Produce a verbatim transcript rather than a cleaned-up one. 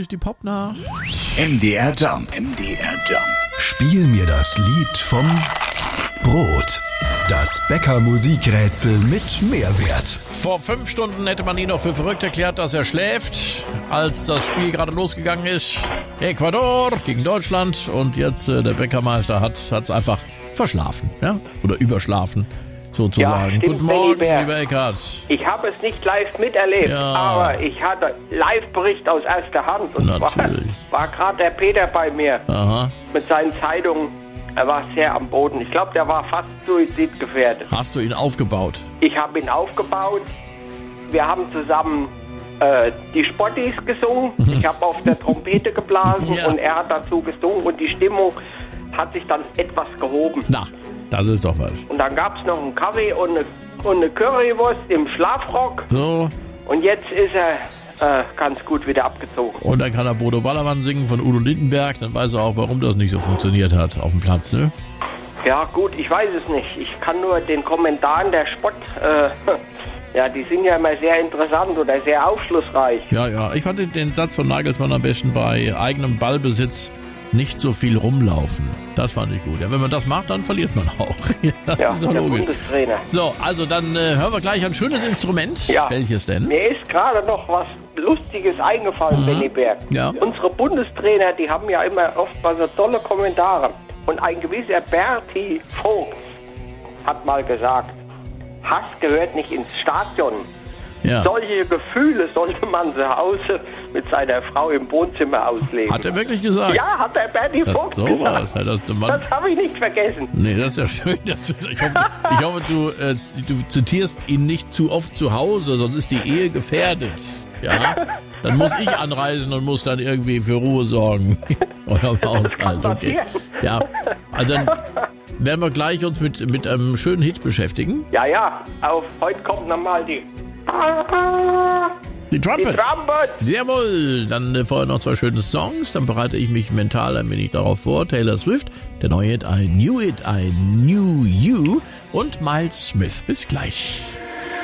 durch die Popnacht. M D R Jump. M D R Jump. Spiel mir das Lied vom Brot. Das Bäcker-Musikrätsel mit Mehrwert. Vor fünf Stunden hätte man ihn noch für verrückt erklärt, dass er schläft, als das Spiel gerade losgegangen ist. Ecuador gegen Deutschland. Und jetzt äh, der Bäckermeister hat es einfach verschlafen, ja? Oder überschlafen, sozusagen. Ja, stimmt, Guten Morgen, Benny Bär. lieber Eckhardt. Ich habe es nicht live miterlebt, Ja. aber ich hatte Live-Bericht aus erster Hand. Und zwar Natürlich. war gerade der Peter bei mir Aha. mit seinen Zeitungen. Er war sehr am Boden. Ich glaube, der war fast suizidgefährdet. Hast du ihn aufgebaut? Ich habe ihn aufgebaut. Wir haben zusammen äh, die Spottis gesungen. Ich habe auf der Trompete geblasen Ja. und er hat dazu gesungen. Und die Stimmung hat sich dann etwas gehoben. Na, das ist doch was. Und dann gab es noch einen Kaffee und eine, und eine Currywurst im Schlafrock. So, Und jetzt ist er äh, ganz gut wieder abgezogen. und dann kann er Bodo Ballermann singen von Udo Lindenberg. Dann weiß er auch, warum das nicht so funktioniert hat auf dem Platz, ne? Ja gut, ich weiß es nicht. Ich kann nur den Kommentaren der Spott, äh, ja, die sind ja immer sehr interessant oder sehr aufschlussreich. Ja, ja. Ich fand den, den Satz von Nagelsmann am besten: bei eigenem Ballbesitz nicht so viel rumlaufen. Das fand ich gut. Ja, wenn man das macht, dann verliert man auch. Das Ja, ist ja der logisch. Bundestrainer. So, also dann äh, hören wir gleich ein schönes Instrument. Ja. Welches denn? Mir ist gerade noch was Lustiges eingefallen, Mhm. Benny Berg. Ja. Unsere Bundestrainer, die haben ja immer oft mal so tolle Kommentare. Und ein gewisser Berti Vogt hat mal gesagt, Hass gehört nicht ins Stadion. Ja. Solche Gefühle sollte man zu Hause mit seiner Frau im Wohnzimmer ausleben. Hat er wirklich gesagt? Ja, hat der Berti Das, Vogt so gesagt. was. Ja, das, man, Das habe ich nicht vergessen. nee, das ist ja schön. Dass, du- ich, hoffe, ich hoffe, du, äh, z- du zitierst ihn nicht zu oft zu Hause, sonst ist die Ehe gefährdet. Ja? Dann muss ich anreisen und muss dann irgendwie für Ruhe sorgen. Oder Haushalt. Okay. Ja, also dann werden wir gleich uns mit, mit einem schönen Hit beschäftigen. Ja, ja, auf heute kommt nochmal die... Die Die Trumpet. Trumpet. Jawohl, dann äh, vorher noch zwei schöne Songs, dann bereite ich mich mental ein wenig darauf vor. Taylor Swift, der neue Hit I Knew It, I Knew You und Miles Smith. Bis gleich.